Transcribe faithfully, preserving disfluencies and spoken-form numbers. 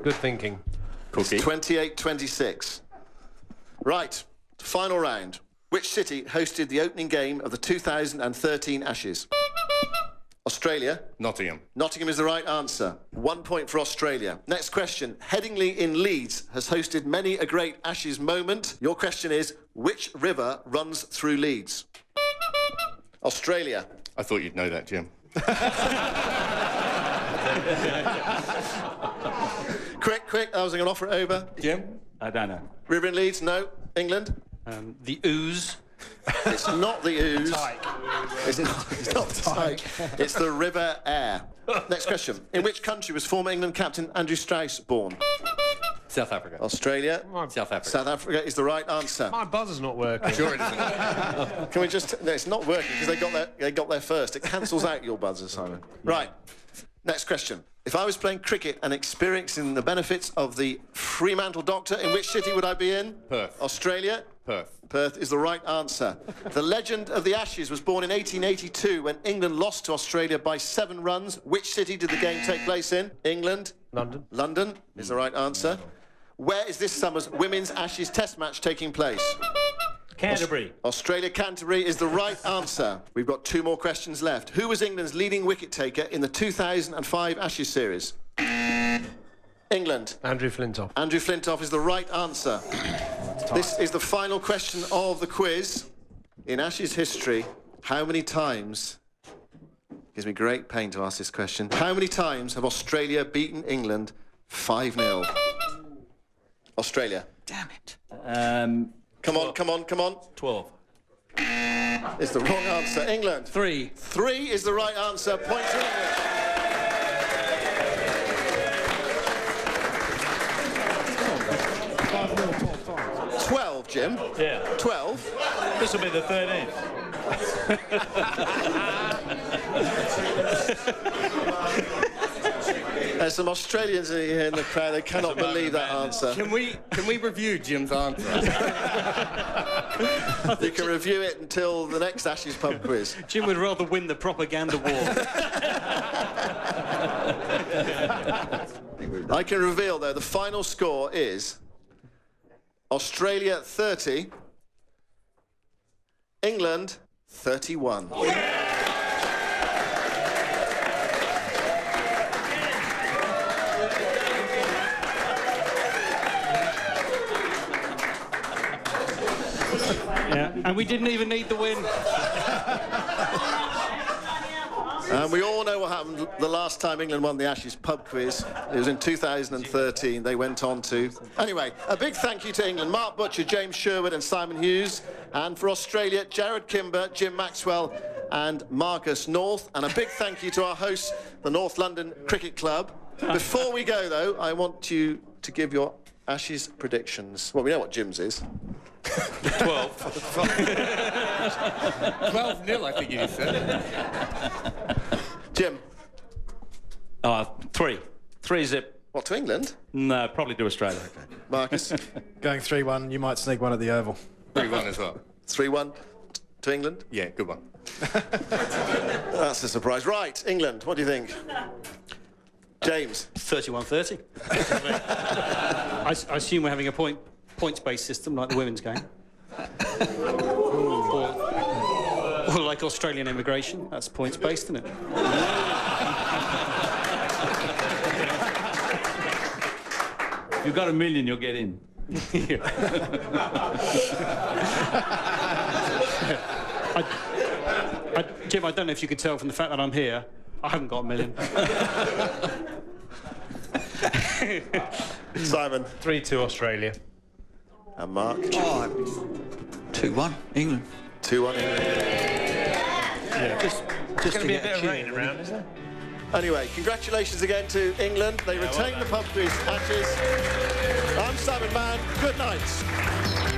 Good thinking. Cookie. twenty-eight twenty-six. Right, final round. Which city hosted the opening game of the two thousand thirteen Ashes? Australia. Nottingham. Nottingham is the right answer. One point for Australia. Next question. Headingley in Leeds has hosted many a great Ashes moment. Your question is, which river runs through Leeds? Australia. I thought you'd know that, Jim. Quick, quick, I was going to offer it over. Jim? I don't know. River in Leeds? No. England? Um, the Ouse. It's not the Ouse. Tyke. It's not, it's not the Tyke. It's the River Aire. Next question. In which country was former England captain Andrew Strauss born? South Africa. Australia. South Africa. South Africa is the right answer. My buzzer's not working. Sure it isn't. Can we just... No, it's not working because they got there, they got there first. It cancels out your buzzer, Simon. Right. Next question. If I was playing cricket and experiencing the benefits of the Fremantle Doctor, in which city would I be in? Perth. Australia? Perth. Perth is the right answer. The legend of the Ashes was born in eighteen eighty-two when England lost to Australia by seven runs. Which city did the game take place in? England? London. London is the right answer. Where is this summer's Women's Ashes Test match taking place? Canterbury. Australia, Canterbury is the right answer. We've got two more questions left. Who was England's leading wicket taker in the two thousand five Ashes series? England. Andrew Flintoff. Andrew Flintoff is the right answer. This is the final question of the quiz. In Ashes history, how many times... Gives me great pain to ask this question. How many times have Australia beaten England five nil? Australia. Damn it. Um, Come on, come on, come on. twelve. It's the wrong answer. England. Three. Three is the right answer. Point to England. Twelve, Jim. Yeah. Twelve. This will be the thirteenth. There's some Australians here in the crowd. They cannot believe that answer. Can we can we review Jim's answer? You can review it until the next Ashes pub quiz. Jim would rather win the propaganda war. I can reveal, though, the final score is Australia thirty, England thirty-one. Yeah, and we didn't even need the win. And we all know what happened the last time England won the Ashes pub quiz. It was in two thousand thirteen. They went on to... Anyway, a big thank you to England. Mark Butcher, James Sherwood and Simon Hughes. And for Australia, Jared Kimber, Jim Maxwell and Marcus North. And a big thank you to our hosts, the North London Cricket Club. Before we go, though, I want you to give your Ashes predictions. Well, we know what Jim's is. twelve. twelve nil, I think you said. Jim. Uh, three. Three zip. What, to England? No, probably to Australia. Marcus. Going three one, you might sneak one at the Oval. three one as well. three one to England? Yeah, good one. That's a surprise. Right, England, what do you think? James. thirty-one thirty. I, s- I assume we're having a point points-based system like the women's game. or, or like Australian immigration. That's points-based, isn't it? If you've got a million, you'll get in. I, I, Jim, I don't know if you could tell from the fact that I'm here, I haven't got a million. Simon. three two Australia. And Mark. two one, England. two one England. Yeah. Just, There's going to be a bit of rain around, is there? Anyway, congratulations again to England. They retain the pub quiz Ashes. I'm Simon Mann. Good night.